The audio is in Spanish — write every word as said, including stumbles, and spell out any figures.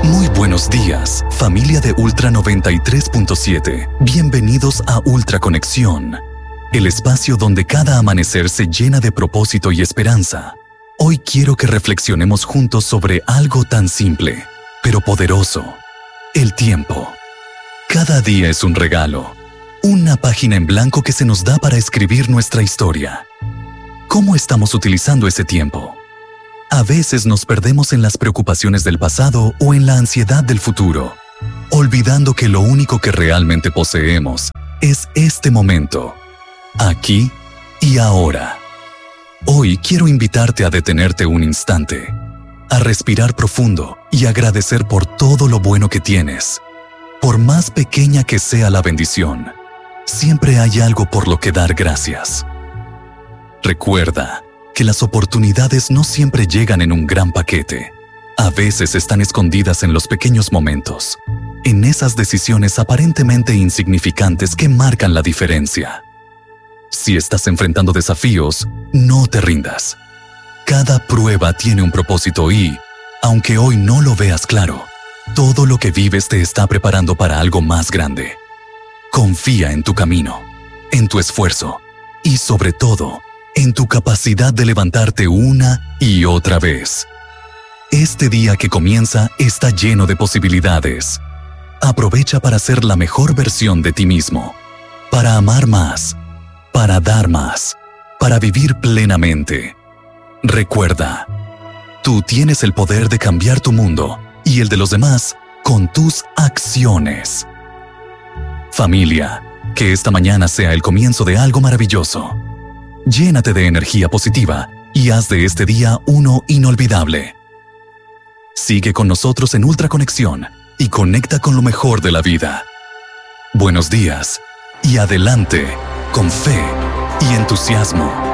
Muy buenos días, familia de Ultra noventa y tres punto siete. Bienvenidos a Ultra Conexión, el espacio donde cada amanecer se llena de propósito y esperanza. Hoy quiero que reflexionemos juntos sobre algo tan simple, pero poderoso: el tiempo. Cada día es un regalo, una página en blanco que se nos da para escribir nuestra historia. ¿Cómo estamos utilizando ese tiempo? A veces nos perdemos en las preocupaciones del pasado o en la ansiedad del futuro, olvidando que lo único que realmente poseemos es este momento, aquí y ahora. Hoy quiero invitarte a detenerte un instante, a respirar profundo y agradecer por todo lo bueno que tienes. Por más pequeña que sea la bendición, siempre hay algo por lo que dar gracias. Recuerda que las oportunidades no siempre llegan en un gran paquete. A veces están escondidas en los pequeños momentos, en esas decisiones aparentemente insignificantes que marcan la diferencia. Si estás enfrentando desafíos, no te rindas. Cada prueba tiene un propósito y, aunque hoy no lo veas claro, todo lo que vives te está preparando para algo más grande. Confía en tu camino, en tu esfuerzo y, sobre todo, en tu capacidad de levantarte una y otra vez. Este día que comienza está lleno de posibilidades. Aprovecha para ser la mejor versión de ti mismo, para amar más, para dar más, para vivir plenamente. Recuerda, tú tienes el poder de cambiar tu mundo y el de los demás con tus acciones. Familia, que esta mañana sea el comienzo de algo maravilloso. Llénate de energía positiva y haz de este día uno inolvidable. Sigue con nosotros en Ultra Conexión y conecta con lo mejor de la vida. Buenos días y adelante con fe y entusiasmo.